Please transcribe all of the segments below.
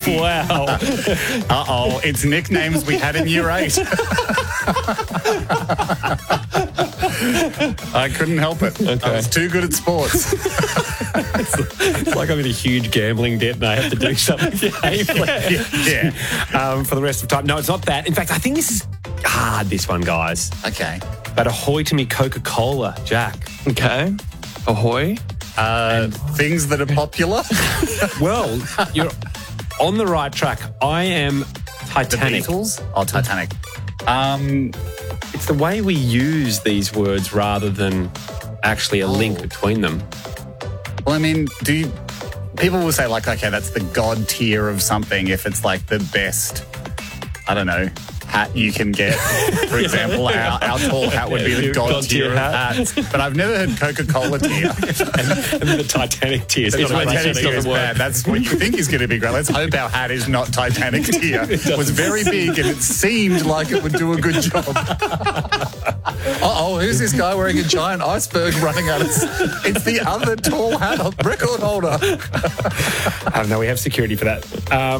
Wow. Uh-oh, it's nicknames we had in year 8. I couldn't help it. I was too good at sports. It's like I'm in a huge gambling debt and I have to do something. Yeah. For the rest of the time. No, it's not that. In fact, I think this is hard, this one, guys. Okay. But ahoy to me Coca-Cola, Jack. Okay. Ahoy. Things that are popular. Well, you're on the right track. I am Titanic. The Beatles? Oh, Titanic. It's the way we use these words rather than actually a link between them. Well, I mean, people will say, like, okay, that's the god tier of something if it's like the best, I don't know, hat you can get. For example, our tall hat would be the god tier of hats. But I've never heard Coca-Cola tier. and the Titanic tier. The Titanic tier is bad. That's what you think is going to be great. Let's hope our hat is not Titanic tier. It was very big and it seemed like it would do a good job. Uh-oh, who's this guy wearing a giant iceberg running at us? It's the other tall hat record holder. No, we have security for that.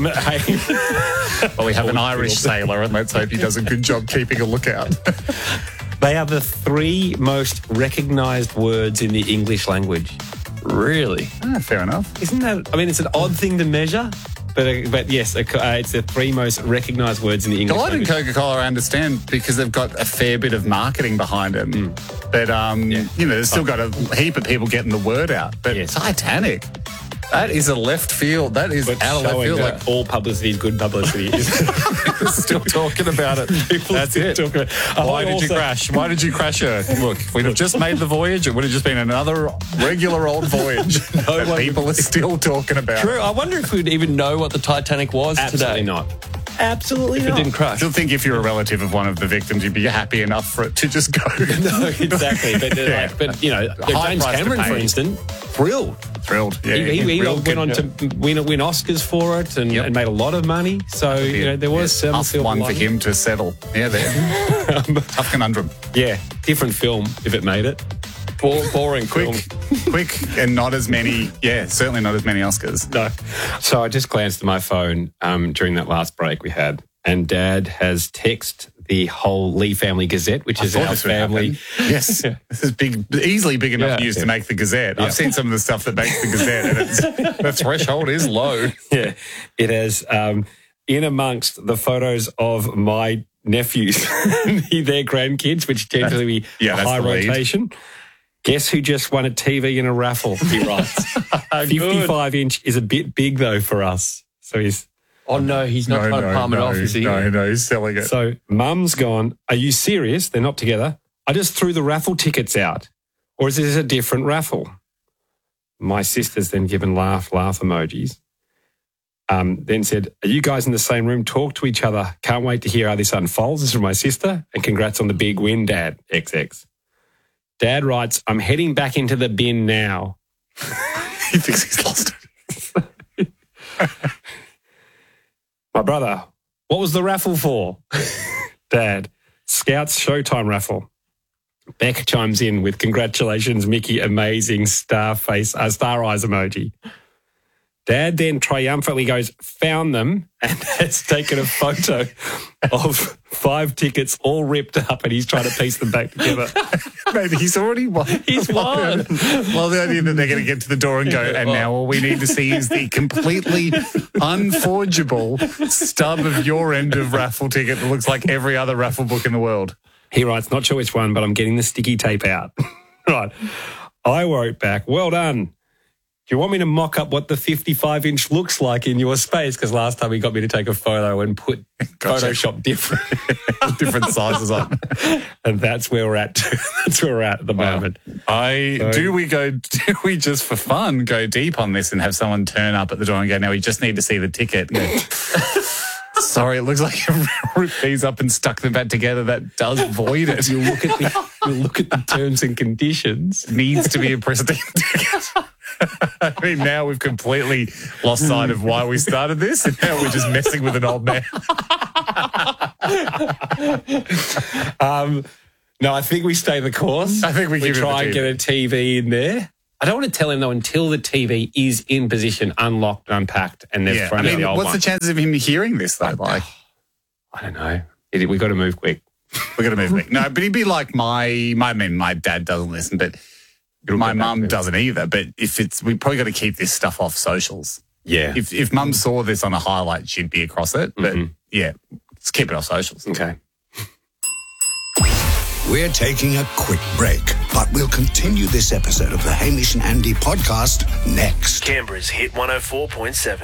Well, we have an Irish sailor, and let's hope he does a good job keeping a lookout. They are the 3 most recognised words in the English language. Really? Fair enough. Isn't that... I mean, it's an odd thing to measure, but yes, it's the 3 most recognised words in the English Diet language. and Coca-Cola, I understand, because they've got a fair bit of marketing behind them. But, you know, there's still got a heap of people getting the word out. But Titanic... That is a left field. That is out of left field. Like all publicity is good publicity. Still talking about it. That's it. Why did you crash? Why did you crash her? Look, if we'd have just made the voyage, it would have just been another regular old voyage that people are still talking about. True. I wonder if we'd even know what the Titanic was Absolutely today. not. Absolutely If not. it didn't I crash. still think if you're a relative of one of the victims, you'd be happy enough for it to just go. No, exactly. But you know, high James price to Cameron, pay. for instance, thrilled. Yeah, He thrilled. went on to win Oscars for it and made a lot of money. So, you know, there was some tough one for him to settle. Yeah, there. Tough conundrum. Yeah, different film if it made it. Boring Quick, and not as many. Yeah, certainly not as many Oscars. No. So I just glanced at my phone during that last break we had, and Dad has texted the whole Lee Family Gazette, which is our family. Yes, this is big, easily big enough news to make the Gazette. I've seen some of the stuff that makes the Gazette, and the threshold is low. Yeah, it has in amongst the photos of my nephews, their grandkids, which tend to be high rotation. Guess who just won a TV in a raffle, he writes. 55-inch is a bit big, though, for us. So he's... Oh, no, he's not trying to palm it off, is he? No, he's selling it. So Mum's gone, are you serious? They're not together. I just threw the raffle tickets out. Or is this a different raffle? My sister's then given laugh emojis. Then said, are you guys in the same room? Talk to each other. Can't wait to hear how this unfolds. This is from my sister. And congrats on the big win, Dad. XX. Dad writes, I'm heading back into the bin now. He thinks he's lost it. My brother, what was the raffle for? Dad, Scouts Showtime raffle. Beck chimes in with congratulations, Mickey, amazing star eyes emoji. Dad then triumphantly goes, found them, and has taken a photo of 5 tickets all ripped up, and he's trying to piece them back together. Maybe he's already won. He's won. Well, the idea that they're going to get to the door and go, and now all we need to see is the completely unforgeable stub of your end of raffle ticket that looks like every other raffle book in the world. He writes, not sure which one, but I'm getting the sticky tape out. Right. I wrote back, well done. Do you want me to mock up what the 55-inch looks like in your space? Because last time he got me to take a photo and put Photoshop different sizes on. And that's where we're at. That's where we're at the moment. Do we just for fun go deep on this and have someone turn up at the door and go, now we just need to see the ticket. Sorry, it looks like you've ripped these up and stuck them back together. That does void it. You look at the terms and conditions. Needs to be a pristine ticket. I mean, now we've completely lost sight of why we started this, and now we're just messing with an old man. No, I think we stay the course. I think we try and get a TV in there. I don't want to tell him, though, until the TV is in position, unlocked, unpacked, and they've thrown out the old what's one. the chances of him hearing this, though? I don't know. We've got to move quick. We've got to move quick. No, but he'd be like my dad doesn't listen, but my mum doesn't either. But we probably got to keep this stuff off socials. Yeah. If mum saw this on a highlight, she'd be across it. But yeah, let's keep it off socials. Okay. We're taking a quick break, but we'll continue this episode of the Hamish and Andy podcast next. Canberra's Hit 104.7.